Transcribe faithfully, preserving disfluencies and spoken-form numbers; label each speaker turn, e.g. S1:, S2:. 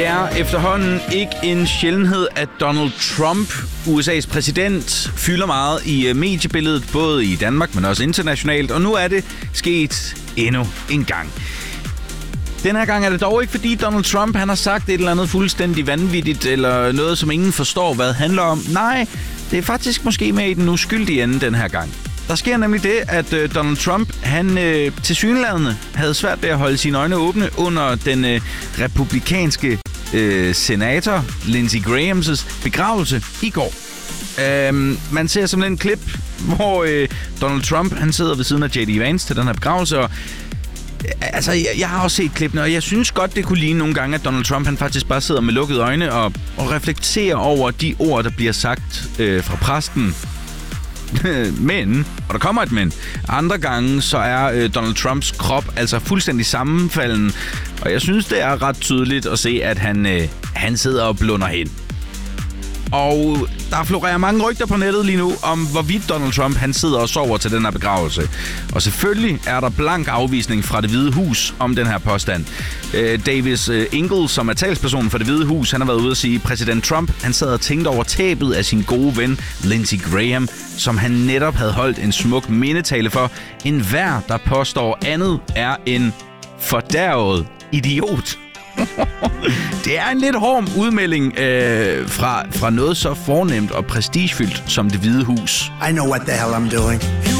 S1: Det er efterhånden ikke en sjældenhed, at Donald Trump, U S A's præsident, fylder meget i mediebilledet, både i Danmark, men også internationalt, og nu er det sket endnu en gang. Den her gang er det dog ikke, fordi Donald Trump han har sagt et eller andet fuldstændig vanvittigt, eller noget, som ingen forstår, hvad det handler om. Nej, det er faktisk måske med i den uskyldige ende den her gang. Der sker nemlig det, at øh, Donald Trump, han øh, tilsyneladende havde svært ved at holde sine øjne åbne under den øh, republikanske øh, senator Lindsey Grahams begravelse i går. Øh, man ser simpelthen en klip, hvor øh, Donald Trump han sidder ved siden af J D Vance til den her begravelse, og altså, jeg, jeg har også set klippene, og jeg synes godt, det kunne ligne nogle gange, at Donald Trump han faktisk bare sidder med lukkede øjne og, og reflekterer over de ord, der bliver sagt øh, fra præsten. Men, og der kommer et men, andre gange så er øh, Donald Trumps krop altså fuldstændig sammenfalden, og jeg synes, det er ret tydeligt at se, at han, øh, han sidder og blunder hen. Og der florerer mange rygter på nettet lige nu om, hvorvidt Donald Trump han sidder og sover til den her begravelse. Og selvfølgelig er der blank afvisning fra Det Hvide Hus om den her påstand. Øh, Davis øh, Ingalls, som er talspersonen for Det Hvide Hus, han har været ude at sige, at præsident Trump han sad og tænkte over tabet af sin gode ven Lindsey Graham, som han netop havde holdt en smuk mindetale for. En hver, der påstår andet, er en fordærvet idiot. Det er en lidt hård udmelding øh, fra, fra noget så fornemt og prestigefyldt som Det Hvide Hus.
S2: I know what the hell I'm doing.